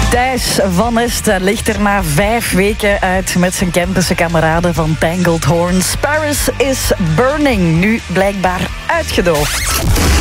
Thijs van Esten ligt er na 5 weken uit met zijn Kempische kameraden van Tangled Horns. Paris is Burning, nu blijkbaar uitgedoofd.